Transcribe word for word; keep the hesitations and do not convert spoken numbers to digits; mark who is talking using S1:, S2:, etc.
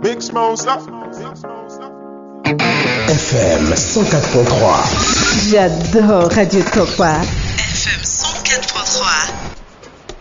S1: Big Smosa.
S2: F M cent quatre point trois.
S3: J'adore Radio Tokwa.
S4: F M cent quatre point trois.